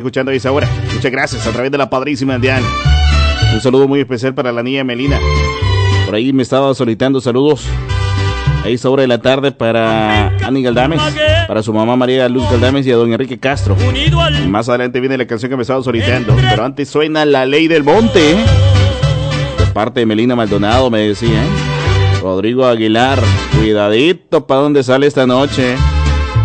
escuchando a esa hora. Muchas gracias a través de la padrísima Andian. Un saludo muy especial para la niña Melina. Por ahí me estaba solicitando saludos a esta hora de la tarde para Ani Galdames, para su mamá María Luz Galdames y a don Enrique Castro. Y más adelante viene la canción que me estaba solicitando, pero antes suena La Ley del Monte, de parte de Melina Maldonado, me decía, Rodrigo Aguilar, cuidadito para dónde sale esta noche.